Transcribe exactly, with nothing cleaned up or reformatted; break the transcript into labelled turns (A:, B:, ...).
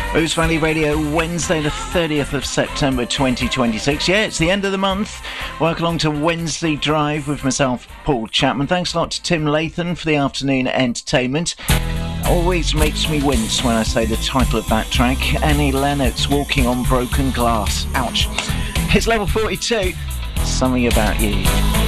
A: Ouse Valley Radio, Wednesday the thirtieth of September twenty twenty-six. Yeah, it's the end of the month. Welcome along to Wednesday Drive with myself, Paul Chapman. Thanks a lot to Tim Lathan for the afternoon entertainment. Always makes me wince when I say the title of that track. Annie Lennox, Walking on Broken Glass. Ouch. It's level forty-two. Something About You.